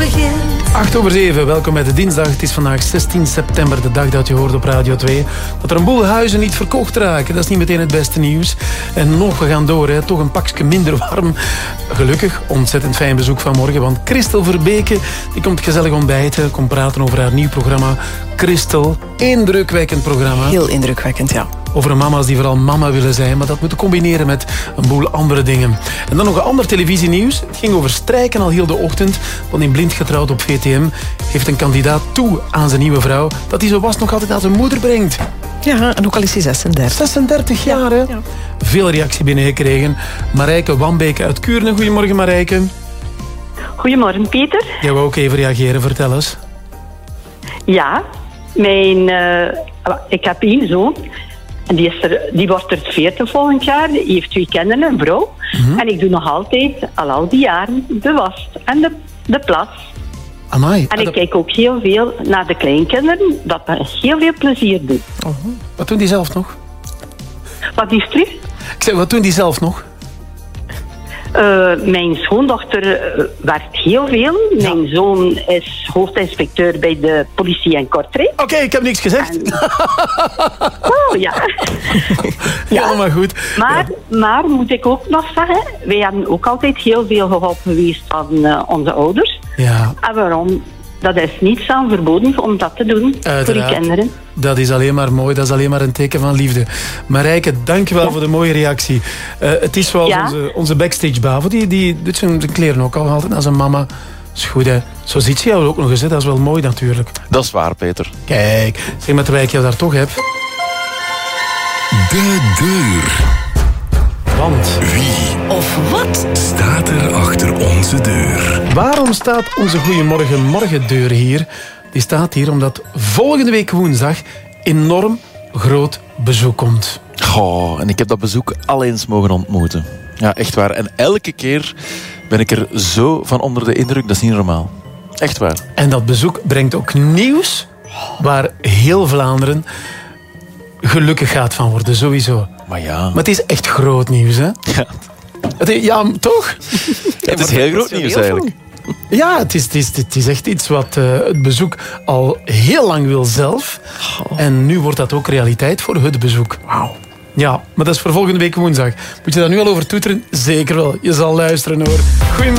begint. 8:07, welkom bij de dinsdag. Het is vandaag 16 september, de dag dat je hoort op Radio 2. Dat er een boel huizen niet verkocht raken, dat is niet meteen het beste nieuws. En nog, we gaan door, hè. Toch een pakje minder warm. Gelukkig, ontzettend fijn bezoek vanmorgen, want Christel Verbeke die komt gezellig ontbijten, komt praten over haar nieuw programma. Christel, indrukwekkend programma. Heel indrukwekkend, ja. Over mama's die vooral mama willen zijn, maar dat moeten combineren met een boel andere dingen. En dan nog een ander televisienieuws. Het ging over strijken al heel de ochtend. Want in Blind getrouwd op VTM geeft een kandidaat toe aan zijn nieuwe vrouw dat hij zo was nog altijd aan zijn moeder brengt. Ja, en ook al is hij 36. 36 jaar, hè? Ja. Veel reactie binnengekregen. Marijke Wambeke uit Kuurne. Goedemorgen, Marijke. Goedemorgen, Pieter. Jij wou ook even reageren, vertel eens. Ja, ik heb één zoon. En die wordt er 40 volgend jaar. Die heeft 2 kinderen en een vrouw. Mhm. En ik doe nog altijd, al die jaren, de was en de plas. Amai. En ik kijk ook heel veel naar de kleinkinderen. Dat me heel veel plezier doet. Wat doen die zelf nog? Wat is terug? Ik zeg, wat doen die zelf nog? Mijn schoondochter werkt heel veel. Ja. Mijn zoon is hoofdinspecteur bij de politie in Kortrijk. Oké, ik heb niks gezegd. Oh, ja. Ja, maar goed. Maar moet ik ook nog zeggen, wij hebben ook altijd heel veel geholpen geweest aan onze ouders. Ja. En waarom? Dat is niets aan verboden om dat te doen voor die kinderen. Dat is alleen maar mooi, dat is alleen maar een teken van liefde. Marijke, dankjewel voor de mooie reactie. Het is zoals onze backstage Bavo, die doet zijn kleren ook al altijd aan zijn mama. Is goed, hè. Zo ziet ze jou ook nog eens, hè. Dat is wel mooi natuurlijk. Dat is waar, Peter. Kijk, zeg maar terwijl ik jou daar toch heb. De deur. Want Wie Of wat? staat er achter onze deur? waarom staat onze Goeiemorgen Morgendeur hier? Die staat hier omdat volgende week woensdag enorm groot bezoek komt. Goh, en ik heb dat bezoek al eens mogen ontmoeten. Ja, echt waar. En elke keer ben ik er zo van onder de indruk, dat is niet normaal. Echt waar. En dat bezoek brengt ook nieuws waar heel Vlaanderen gelukkig gaat van worden, sowieso. Maar ja, Maar het is echt groot nieuws, hè? Ja, toch? het is heel groot nieuws eigenlijk. Ja, het is echt iets wat het bezoek al heel lang wil zelf. En nu wordt dat ook realiteit voor het bezoek. Wauw. Ja, maar dat is voor volgende week woensdag. Moet je daar nu al over toeteren? Zeker wel. Je zal luisteren, hoor. Goedemorgen.